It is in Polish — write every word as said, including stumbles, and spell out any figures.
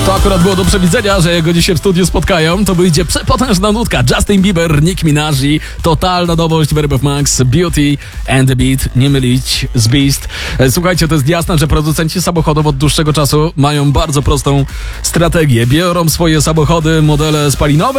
To akurat było do przewidzenia, że jak go dzisiaj w studiu spotkają, to wyjdzie przepotężna nutka. Justin Bieber, Nicki Minaj, totalna nowość w R M F Max, Beauty and the Beat, nie mylić z Beast. Słuchajcie, to jest jasne, że producenci samochodów od dłuższego czasu mają bardzo prostą strategię. Biorą swoje samochody, modele spalinowe